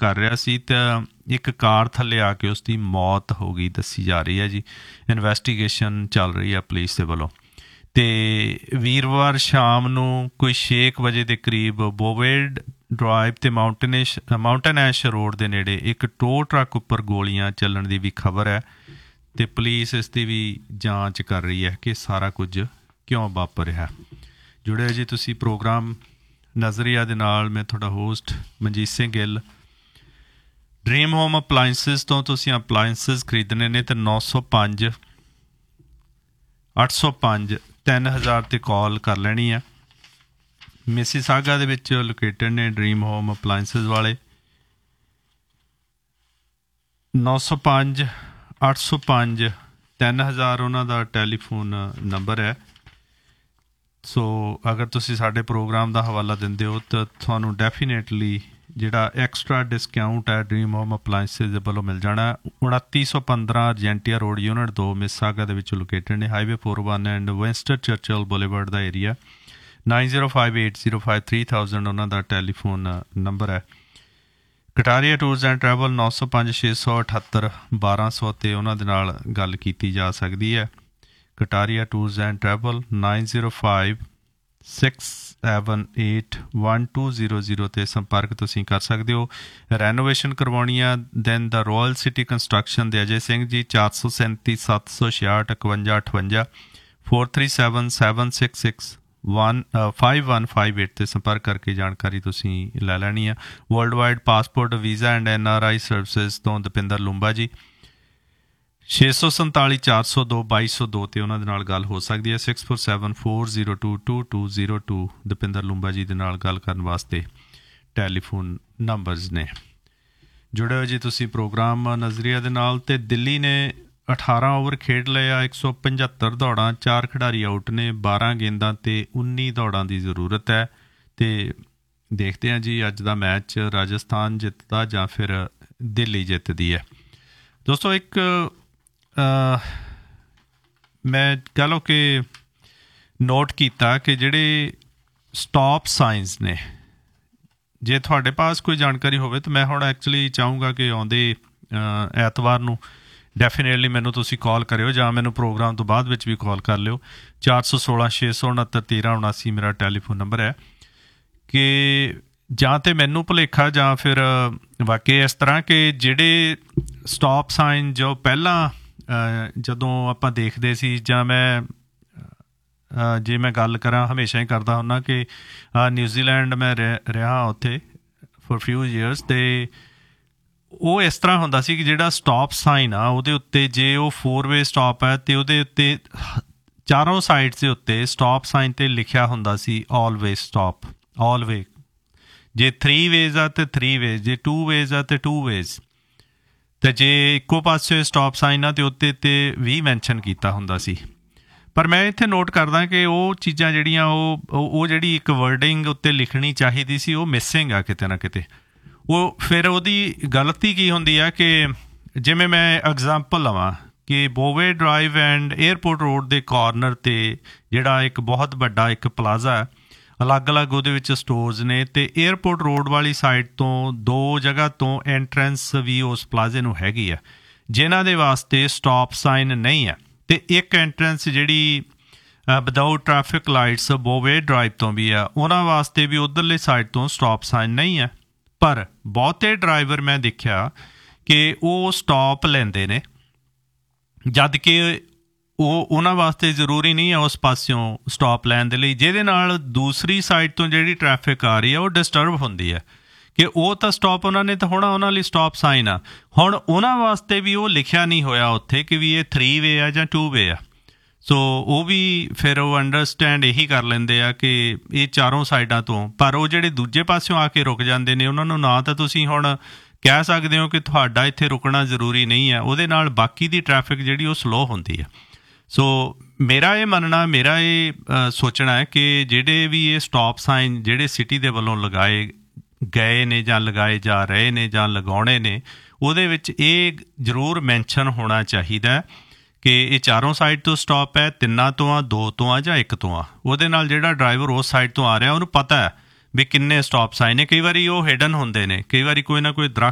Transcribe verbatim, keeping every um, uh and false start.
ਕਰ ਰਿਹਾ ਸੀ ਤਾਂ ਇੱਕ ਕਾਰ ਥੱਲੇ ਆ ਕੇ ਉਸਦੀ ਮੌਤ ਹੋ ਗਈ ਦੱਸੀ ਜਾ ਰਹੀ ਹੈ ਜੀ। ਇਨਵੈਸਟੀਗੇਸ਼ਨ ਚੱਲ ਰਹੀ ਹੈ ਪੁਲਿਸ ਦੇ ਵੱਲੋਂ। ਅਤੇ ਵੀਰਵਾਰ ਸ਼ਾਮ ਨੂੰ ਕੋਈ ਛੇ ਕੁ ਵਜੇ ਦੇ ਕਰੀਬ ਬੋਵੇਡ ਡਰਾਈਵ ਅਤੇ ਮਾਊਂਟਨੇਸ਼ ਮਾਊਂਟਨ ਐਸ਼ ਰੋਡ ਦੇ ਨੇੜੇ ਇੱਕ ਟੋ ਟਰੱਕ ਉੱਪਰ ਗੋਲੀਆਂ ਚੱਲਣ ਦੀ ਵੀ ਖਬਰ ਹੈ ਅਤੇ ਪੁਲਿਸ ਇਸ ਦੀ ਵੀ ਜਾਂਚ ਕਰ ਰਹੀ ਹੈ ਕਿ ਸਾਰਾ ਕੁਝ ਕਿਉਂ ਵਾਪਰ ਰਿਹਾ। ਜੁੜਿਓ ਜੀ ਤੁਸੀਂ ਪ੍ਰੋਗਰਾਮ ਨਜ਼ਰੀਆ ਦੇ ਨਾਲ। ਮੈਂ ਤੁਹਾਡਾ host Manjeet Singh Gill. Dream home appliances ਤੋਂ ਤੁਸੀਂ ਅਪਲਾਇੰਸਿਸ ਖਰੀਦਣੇ ਨੇ ਤਾਂ ਨੌ ਸੌ ਪੰਜ ਅੱਠ ਸੌ ਪੰਜ ਤਿੰਨ ਹਜ਼ਾਰ 'ਤੇ ਕਾਲ ਕਰ ਲੈਣੀ ਆ। ਮਿਸੀਸਾਗਾ ਦੇ ਵਿੱਚ ਲੋਕੇਟਡ ਨੇ ਡਰੀਮ ਹੋਮ ਅਪਲਾਇੰਸਿਸ ਵਾਲੇ। ਨੌ ਸੌ ਪੰਜ ਅੱਠ ਸੌ ਪੰਜ ਤਿੰਨ ਹਜ਼ਾਰ ਉਹਨਾਂ ਦਾ ਟੈਲੀਫੋਨ ਨੰਬਰ ਹੈ। ਸੋ ਅਗਰ ਤੁਸੀਂ ਸਾਡੇ ਪ੍ਰੋਗਰਾਮ ਦਾ ਹਵਾਲਾ ਦਿੰਦੇ ਹੋ ਤਾਂ ਤੁਹਾਨੂੰ ਡੈਫੀਨੇਟਲੀ ਜਿਹੜਾ ਐਕਸਟਰਾ ਡਿਸਕਾਊਂਟ ਹੈ ਡਰੀਮ ਹੋਮ ਅਪਲਾਇੰਸਿਸ ਦੇ ਵੱਲੋਂ ਮਿਲ ਜਾਣਾ। ਉਣੱਤੀ ਸੌ ਪੰਦਰਾਂ ਅਰਜੈਂਟੀਆ ਰੋਡ ਯੂਨਿਟ ਦੋ ਮਿਸੀਸਾਗਾ ਦੇ ਵਿੱਚ ਲੋਕੇਟਡ ਨੇ। Highway four one and Winston Churchill boulevard the area. Nine zero five eight zero five three thousand ਉਹਨਾਂ ਦਾ ਟੈਲੀਫੋਨ ਨੰਬਰ ਹੈ। ਕਟਾਰੀਆ ਟੂਰਸ ਐਂਡ ਟਰੈਵਲ ਨੌ ਸੌ ਪੰਜ ਛੇ ਸੌ ਅਠੱਤਰ ਬਾਰਾਂ ਸੌ 'ਤੇ ਉਹਨਾਂ ਦੇ ਨਾਲ ਗੱਲ ਕੀਤੀ ਜਾ ਸਕਦੀ ਹੈ। Kataria tours and travel nine zero five six seven eight one two zero zero 'ਤੇ ਸੰਪਰਕ ਤੁਸੀਂ ਕਰ ਸਕਦੇ ਹੋ। ਰੈਨੋਵੇਸ਼ਨ ਕਰਵਾਉਣੀ ਆ ਦੈਨ ਦਾ ਰੋਇਲ ਸਿਟੀ ਕੰਸਟਰਕਸ਼ਨ ਦੇ ਅਜੇ ਸਿੰਘ ਜੀ ਚਾਰ ਸੌ ਸੈਂਤੀ ਸੱਤ ਸੌ ਛਿਆਹਠ ਇਕਵੰਜਾ ਅਠਵੰਜਾ four three seven seven six six one five one five eight 'ਤੇ ਸੰਪਰਕ ਕਰਕੇ ਜਾਣਕਾਰੀ ਤੁਸੀਂ ਲੈ ਲੈਣੀ ਆ। World wide passport visa and N R I services ਤੋਂ ਦਪਿੰਦਰ ਲੂੰਬਾ ਜੀ। ਛੇ ਸੌ ਸੰਤਾਲੀ ਚਾਰ ਸੌ ਦੋ ਬਾਈ ਸੌ ਦੋ 'ਤੇ ਉਹਨਾਂ ਦੇ ਨਾਲ ਗੱਲ ਹੋ ਸਕਦੀ ਹੈ। Six four seven four zero two to two zero two Dapinder Lumba ਜੀ ਦੇ ਨਾਲ ਗੱਲ ਕਰਨ ਵਾਸਤੇ ਟੈਲੀਫੋਨ ਨੰਬਰਸ ਨੇ। ਜੁੜੇ ਹੋ ਜੀ ਤੁਸੀਂ ਪ੍ਰੋਗਰਾਮ ਨਜ਼ਰੀਆ ਦੇ ਨਾਲ। ਅਤੇ ਦਿੱਲੀ ਨੇ ਅਠਾਰਾਂ ਓਵਰ ਖੇਡ ਲਏ ਆ। ਇੱਕ ਸੌ ਪਝੱਤਰ ਦੌੜਾਂ, ਚਾਰ ਖਿਡਾਰੀ ਆਊਟ ਨੇ, ਬਾਰਾਂ ਗੇਂਦਾਂ 'ਤੇ ਉੱਨੀ ਦੌੜਾਂ ਦੀ ਜ਼ਰੂਰਤ ਹੈ। ਅਤੇ ਦੇਖਦੇ ਹਾਂ ਜੀ ਅੱਜ ਦਾ ਮੈਚ ਰਾਜਸਥਾਨ ਜਿੱਤਦਾ ਜਾਂ ਫਿਰ ਦਿੱਲੀ ਜਿੱਤਦੀ ਹੈ। ਦੋਸਤੋ ਇੱਕ ਮੈਂ ਕਹਿ ਲਓ ਕਿ ਨੋਟ ਕੀਤਾ ਕਿ ਜਿਹੜੇ ਸਟਾਪ ਸਾਈਨਸ ਨੇ, ਜੇ ਤੁਹਾਡੇ ਪਾਸ ਕੋਈ ਜਾਣਕਾਰੀ ਹੋਵੇ ਤਾਂ ਮੈਂ ਹੁਣ ਐਕਚੁਅਲੀ ਚਾਹੂੰਗਾ ਕਿ ਆਉਂਦੇ ਐਤਵਾਰ ਨੂੰ ਡੈਫੀਨੇਟਲੀ ਮੈਨੂੰ ਤੁਸੀਂ ਕਾਲ ਕਰਿਓ ਜਾਂ ਮੈਨੂੰ ਪ੍ਰੋਗਰਾਮ ਤੋਂ ਬਾਅਦ ਵਿੱਚ ਵੀ ਕਾਲ ਕਰ ਲਿਓ। ਚਾਰ ਸੌ ਸੋਲਾਂ ਛੇ ਸੌ ਉਣਹੱਤਰ ਤੇਰਾਂ ਉਣਾਸੀ ਮੇਰਾ ਟੈਲੀਫੋਨ ਨੰਬਰ ਹੈ। ਕਿ ਜਾਂ ਤਾਂ ਮੈਨੂੰ ਭੁਲੇਖਾ ਜਾਂ ਫਿਰ ਵਾਕਈ ਇਸ ਤਰ੍ਹਾਂ ਕਿ ਜਿਹੜੇ ਸਟਾਪ ਸਾਈਨ ਜੋ ਪਹਿਲਾਂ ਜਦੋਂ ਆਪਾਂ ਦੇਖਦੇ ਸੀ, ਜਾਂ ਮੈਂ ਜੇ ਮੈਂ ਗੱਲ ਕਰਾਂ ਹਮੇਸ਼ਾ ਹੀ ਕਰਦਾ ਹੁੰਦਾ ਕਿ ਨਿਊਜ਼ੀਲੈਂਡ ਮੈਂ ਰਹਿ ਰਿਹਾ ਉੱਥੇ ਫੋਰ ਫਿਊ ਈਅਰਸ, ਅਤੇ ਉਹ ਇਸ ਤਰ੍ਹਾਂ ਹੁੰਦਾ ਸੀ ਕਿ ਜਿਹੜਾ ਸਟਾਪ ਸਾਈਨ ਆ ਉਹਦੇ ਉੱਤੇ ਜੇ ਉਹ ਫੋਰ ਵੇ ਸਟਾਪ ਹੈ ਅਤੇ ਉਹਦੇ ਉੱਤੇ ਚਾਰੋਂ ਸਾਈਡਸ ਦੇ ਉੱਤੇ ਸਟਾਪ ਸਾਈਨ 'ਤੇ ਲਿਖਿਆ ਹੁੰਦਾ ਸੀ ਆਲਵੇਜ਼ ਸਟਾਪ, ਆਲਵੇ। ਜੇ ਥਰੀ ਵੇਜ਼ ਆ ਤਾਂ ਥਰੀ ਵੇਜ਼, ਜੇ ਟੂ ਵੇਜ਼ ਆ ਤਾਂ ਟੂ ਵੇਜ਼, ਅਤੇ ਜੇ ਇੱਕੋ ਪਾਸੇ ਸਟਾਪ ਸਾਈਨ ਆ ਅਤੇ ਉੱਤੇ 'ਤੇ ਵੀ ਮੈਨਸ਼ਨ ਕੀਤਾ ਹੁੰਦਾ ਸੀ। ਪਰ ਮੈਂ ਇੱਥੇ ਨੋਟ ਕਰਦਾ ਕਿ ਉਹ ਚੀਜ਼ਾਂ ਜਿਹੜੀਆਂ ਉਹ ਉਹ ਜਿਹੜੀ ਇੱਕ ਵਰਡਿੰਗ ਉੱਤੇ ਲਿਖਣੀ ਚਾਹੀਦੀ ਸੀ ਉਹ ਮਿਸਿੰਗ ਆ ਕਿਤੇ ਨਾ ਕਿਤੇ। ਉਹ ਫਿਰ ਉਹਦੀ ਗਲਤੀ ਕੀ ਹੁੰਦੀ ਆ ਕਿ ਜਿਵੇਂ ਮੈਂ ਐਗਜ਼ਾਮਪਲ ਲਵਾਂ ਕਿ ਬੋਵੇ ਡਰਾਈਵ ਐਂਡ ਏਅਰਪੋਰਟ ਰੋਡ ਦੇ ਕਾਰਨਰ 'ਤੇ ਜਿਹੜਾ ਇੱਕ ਬਹੁਤ ਵੱਡਾ ਇੱਕ ਪਲਾਜ਼ਾ ਹੈ, ਅਲੱਗ ਅਲੱਗ ਉਹਦੇ ਵਿੱਚ ਸਟੋਰਸ ਨੇ, ਅਤੇ ਏਅਰਪੋਰਟ ਰੋਡ ਵਾਲੀ ਸਾਈਡ ਤੋਂ ਦੋ ਜਗ੍ਹਾ ਤੋਂ ਐਂਟਰੈਂਸ ਵੀ ਉਸ ਪਲਾਜ਼ੇ ਨੂੰ ਹੈਗੀ ਆ ਜਿਨ੍ਹਾਂ ਦੇ ਵਾਸਤੇ ਸਟਾਪ ਸਾਈਨ ਨਹੀਂ ਹੈ। ਅਤੇ ਇੱਕ ਐਂਟਰੈਂਸ ਜਿਹੜੀ ਵਿਦਆਊਟ ਟ੍ਰੈਫਿਕ ਲਾਈਟਸ ਬੋਵੇ ਡਰਾਈਵ ਤੋਂ ਵੀ ਆ, ਉਹਨਾਂ ਵਾਸਤੇ ਵੀ ਉੱਧਰਲੇ ਸਾਈਡ ਤੋਂ ਸਟਾਪ ਸਾਈਨ ਨਹੀਂ ਹੈ। ਪਰ ਬਹੁਤੇ ਡਰਾਈਵਰ ਮੈਂ ਦੇਖਿਆ ਕਿ ਉਹ ਸਟਾਪ ਲੈਂਦੇ ਨੇ, ਜਦ ਕਿ ਉਹ ਉਹਨਾਂ ਵਾਸਤੇ ਜ਼ਰੂਰੀ ਨਹੀਂ ਹੈ ਉਸ ਪਾਸਿਓਂ ਸਟਾਪ ਲੈਣ ਦੇ ਲਈ, ਜਿਹਦੇ ਨਾਲ ਦੂਸਰੀ ਸਾਈਡ ਤੋਂ ਜਿਹੜੀ ਟ੍ਰੈਫਿਕ ਆ ਰਹੀ ਹੈ ਉਹ ਡਿਸਟਰਬ ਹੁੰਦੀ ਹੈ। ਕਿ ਉਹ ਤਾਂ ਸਟਾਪ ਉਹਨਾਂ ਨੇ ਤਾਂ ਹੋਣਾ, ਉਹਨਾਂ ਲਈ ਸਟਾਪ ਸਾਈਨ ਆ, ਹੁਣ ਉਹਨਾਂ ਵਾਸਤੇ ਵੀ ਉਹ ਲਿਖਿਆ ਨਹੀਂ ਹੋਇਆ ਉੱਥੇ ਕਿ ਵੀ ਇਹ ਥਰੀ ਵੇ ਆ ਜਾਂ ਟੂ ਵੇ ਆ। ਸੋ ਉਹ ਵੀ ਫਿਰ ਉਹ ਅੰਡਰਸਟੈਂਡ ਇਹੀ ਕਰ ਲੈਂਦੇ ਆ ਕਿ ਇਹ ਚਾਰੋਂ ਸਾਈਡਾਂ ਤੋਂ, ਪਰ ਉਹ ਜਿਹੜੇ ਦੂਜੇ ਪਾਸਿਓਂ ਆ ਕੇ ਰੁਕ ਜਾਂਦੇ ਨੇ ਉਹਨਾਂ ਨੂੰ ਨਾ ਤਾਂ ਤੁਸੀਂ ਹੁਣ ਕਹਿ ਸਕਦੇ ਹੋ ਕਿ ਤੁਹਾਡਾ ਇੱਥੇ ਰੁਕਣਾ ਜ਼ਰੂਰੀ ਨਹੀਂ ਹੈ, ਉਹਦੇ ਨਾਲ ਬਾਕੀ ਦੀ ਟ੍ਰੈਫਿਕ ਜਿਹੜੀ ਉਹ ਸਲੋ ਹੁੰਦੀ ਹੈ। ਸੋ ਮੇਰਾ ਇਹ ਮੰਨਣਾ, ਮੇਰਾ ਇਹ ਸੋਚਣਾ ਹੈ ਕਿ ਜਿਹੜੇ ਵੀ ਇਹ ਸਟਾਪ ਸਾਈਨ ਜਿਹੜੇ ਸਿਟੀ ਦੇ ਵੱਲੋਂ ਲਗਾਏ ਗਏ ਨੇ ਜਾਂ ਲਗਾਏ ਜਾ ਰਹੇ ਨੇ ਜਾਂ ਲਗਾਉਣੇ ਨੇ, ਉਹਦੇ ਵਿੱਚ ਇਹ ਜ਼ਰੂਰ ਮੈਂਸ਼ਨ ਹੋਣਾ ਚਾਹੀਦਾ ਕਿ ਇਹ ਚਾਰੋਂ ਸਾਈਡ ਤੋਂ ਸਟਾਪ ਹੈ, ਤਿੰਨਾਂ ਤੋਂ ਆ, ਦੋ ਤੋਂ ਆ ਜਾਂ ਇੱਕ ਤੋਂ ਆ। ਉਹਦੇ ਨਾਲ ਜਿਹੜਾ ਡਰਾਈਵਰ ਉਸ ਸਾਈਡ ਤੋਂ ਆ ਰਿਹਾ ਉਹਨੂੰ ਪਤਾ ਹੈ ਵੀ ਕਿੰਨੇ ਸਟਾਪ ਸਾਈਨ ਨੇ। ਕਈ ਵਾਰੀ ਉਹ ਹਿਡਨ ਹੁੰਦੇ ਨੇ, ਕਈ ਵਾਰੀ ਕੋਈ ਨਾ ਕੋਈ ਦਰੱਖਤ